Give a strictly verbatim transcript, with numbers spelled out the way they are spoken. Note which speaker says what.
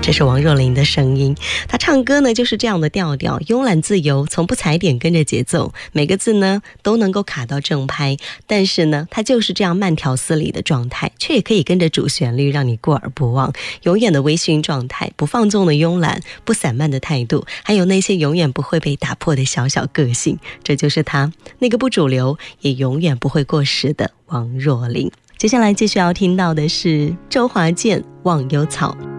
Speaker 1: 这是王若琳的声音。她唱歌呢就是这样的调调，慵懒自由，从不踩点跟着节奏，每个字呢都能够卡到正拍，但是呢她就是这样慢条斯理的状态，却也可以跟着主旋律让你过耳不忘，永远的微醺状态，不放纵的慵懒，不散漫的态度，还有那些永远不会被打破的小小个性，这就是她那个不主流也永远不会过时的王若琳。接下来继续要听到的是周华健《忘忧草》。